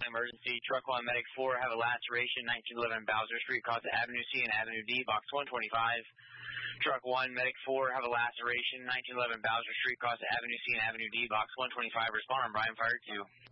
Emergency. Truck 1, Medic 4, have a laceration, 1911 Bowser Street, cause Avenue C and Avenue D, box 125. Truck 1, Medic 4, have a laceration, 1911 Bowser Street, cause Avenue C and Avenue D, box 125. Respond on Brian Fire 2.